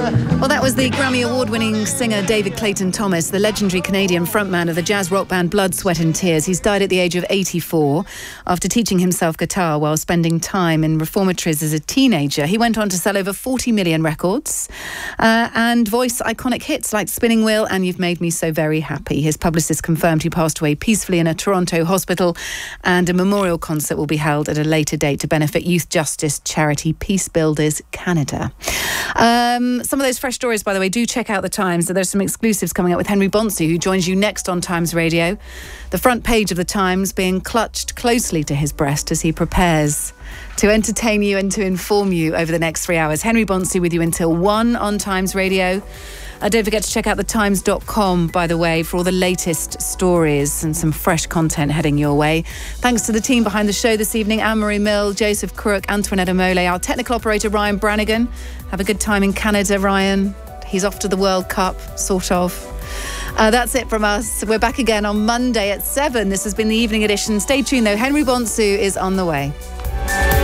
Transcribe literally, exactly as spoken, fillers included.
Well, that was the Grammy Award-winning singer David Clayton Thomas, the legendary Canadian frontman of the jazz rock band Blood, Sweat and Tears. He's died at the age of eighty-four after teaching himself guitar while spending time in reformatories as a teenager. He went on to sell over forty million records uh, and voice iconic hits like Spinning Wheel and You've Made Me So Very Happy. His publicist confirmed he passed away peacefully in a Toronto hospital, and a memorial concert will be held at a later date to benefit youth justice charity Peace Builders Canada. Um, some of those fresh stories, by the way, do check out the Times. There's some exclusives coming up with Henry Bonsu, who joins you next on Times Radio. The front page of the Times being clutched closely to his breast as he prepares to entertain you and to inform you over the next three hours. Henry Bonsu with you until one on Times Radio. Uh, don't forget to check out the times dot com, by the way, for all the latest stories and some fresh content heading your way. Thanks to the team behind the show this evening, Anne-Marie Mill, Joseph Crook, Antoinette Mole, our technical operator, Ryan Brannigan. Have a good time in Canada, Ryan. He's off to the World Cup, sort of. Uh, that's it from us. We're back again on Monday at seven. This has been the evening edition. Stay tuned, though. Henry Bonsu is on the way.